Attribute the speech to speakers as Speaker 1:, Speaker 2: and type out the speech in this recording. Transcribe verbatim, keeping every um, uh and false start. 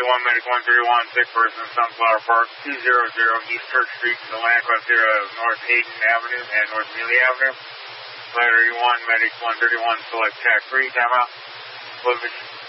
Speaker 1: thirty-one, Medic one thirty-one, sick person, Sunflower Park, two hundred East Church Street, in the land across here of North Hayden Avenue and North Neely Avenue. Flight thirty-one, Medic one thirty-one, select tack three, time out. Location.